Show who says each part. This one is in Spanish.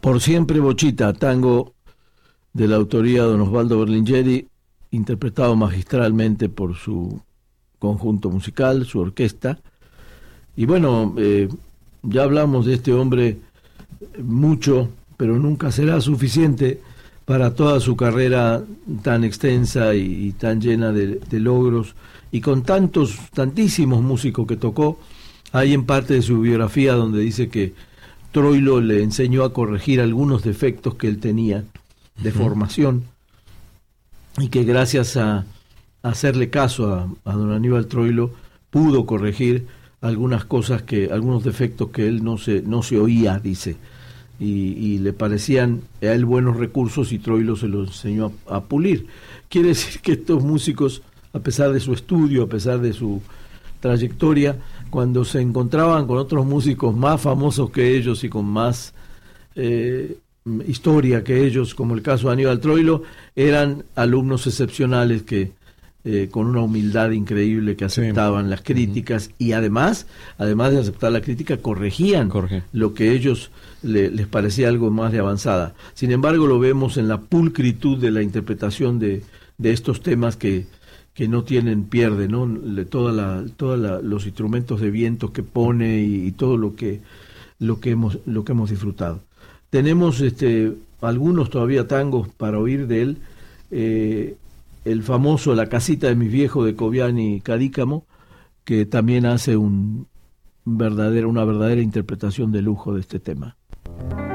Speaker 1: Por siempre Bochita, tango de la autoría de don Osvaldo Berlingeri, interpretado magistralmente por su conjunto musical, su orquesta. Y bueno, ya hablamos de este hombre mucho, pero nunca será suficiente para toda su carrera tan extensa y tan llena de logros, y con tantísimos músicos que tocó. Hay en parte de su biografía donde dice que Troilo le enseñó a corregir algunos defectos que él tenía de formación, y que gracias a hacerle caso a don Aníbal Troilo pudo corregir algunas cosas, algunos defectos que él no se oía, dice, y le parecían a él buenos recursos, y Troilo se los enseñó a pulir. Quiere decir que estos músicos, a pesar de su estudio, a pesar de su trayectoria, cuando se encontraban con otros músicos más famosos que ellos y con más historia que ellos, como el caso de Aníbal Troilo, eran alumnos excepcionales que con una humildad increíble que aceptaban las críticas, y además de aceptar la crítica, corregían lo que ellos les parecía algo más de avanzada. Sin embargo, lo vemos en la pulcritud de la interpretación de estos temas que no tienen pierde, ¿no? Los instrumentos de viento que pone, y todo lo que hemos disfrutado. Tenemos algunos todavía tangos para oír de él. El famoso La casita de mis viejos, de Cobiani Cadícamo, que también hace una verdadera interpretación de lujo de este tema.